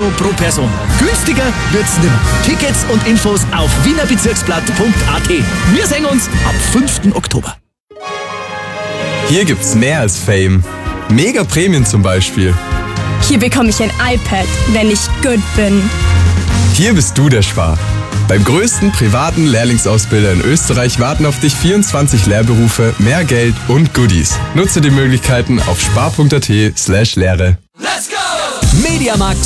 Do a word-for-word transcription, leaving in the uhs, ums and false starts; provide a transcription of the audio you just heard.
Euro pro Person. Günstiger wird's nimmer. Tickets und Infos auf wienerbezirksblatt punkt a t. Wir sehen uns ab fünften Oktober. Hier gibt's mehr als Fame. Mega Prämien zum Beispiel. Hier bekomme ich ein iPad, wenn ich gut bin. Hier bist du der Spar. Beim größten privaten Lehrlingsausbilder in Österreich warten auf dich vierundzwanzig Lehrberufe, mehr Geld und Goodies. Nutze die Möglichkeiten auf spar punkt a t slash Lehre. Let's go! Mediamarkt